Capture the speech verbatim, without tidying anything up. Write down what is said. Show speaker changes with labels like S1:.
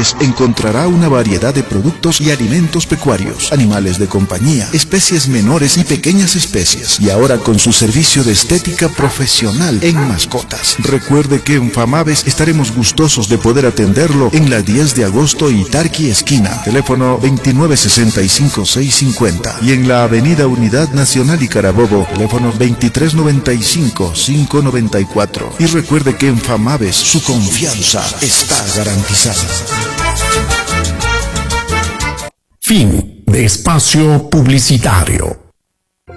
S1: Famaves encontrará una variedad de productos y alimentos pecuarios, animales de compañía, especies menores y pequeñas especies, y ahora con su servicio de estética profesional en mascotas. Recuerde que en Famaves estaremos gustosos de poder atenderlo en la diez de agosto y Tarqui esquina, teléfono veintinueve sesenta y cinco seiscientos cincuenta, y en la avenida Unidad Nacional y Carabobo, teléfono veintitrés noventa y cinco quinientos noventa y cuatro. Y recuerde que en Famaves su confianza está garantizada.
S2: Fin de espacio publicitario.